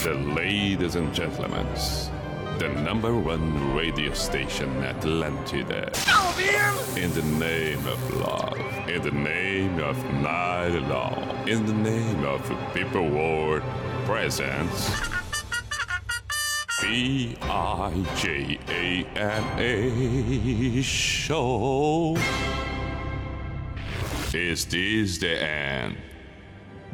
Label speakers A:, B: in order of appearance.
A: Ladies and gentlemen, the number one radio station Atlantida. In the name of love, in the name of night long, in the name of people world presence. PIJAMA show. Is this the end?